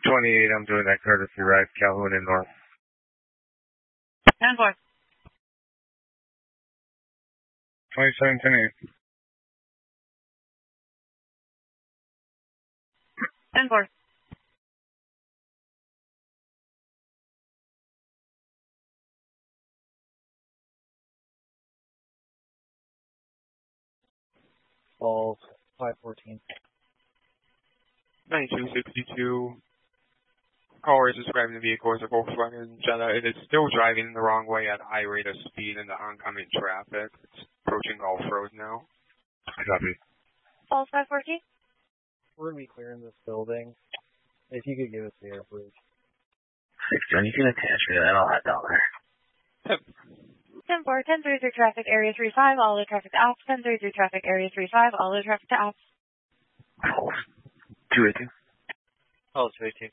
28, I'm doing that courtesy ride, Calhoun and North. 10-4. 27, 10-8. 10-4. Falls, 514. 9262. Caller is describing the vehicle as a Volkswagen Jetta. It is still driving the wrong way at a high rate of speed into oncoming traffic. It's approaching Gulf Road now. Copy. Falls, 514. We're going to be clearing this building. If you could give us the air, please. 6 you can attach me to that. I'll head down there. 10-4, 10-3 through traffic area 3-5, all the traffic to ops. 10-3 through traffic area 3-5, all the traffic to ops. False. 282. Oh, 282.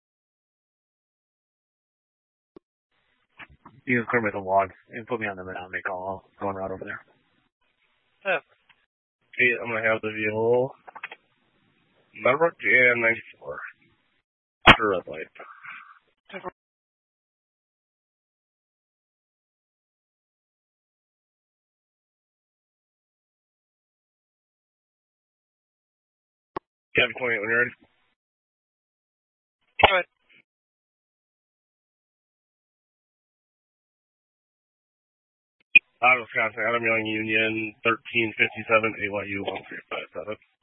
You can clear me the log and put me on the minute. I'll make all going right over there. Yeah. Okay, I'm going to have the vehicle. Number and 94. After red light. Cabin 28 when you're ready. Go ahead. Out of Wisconsin, Adam Young Union, 1357 AYU 1357.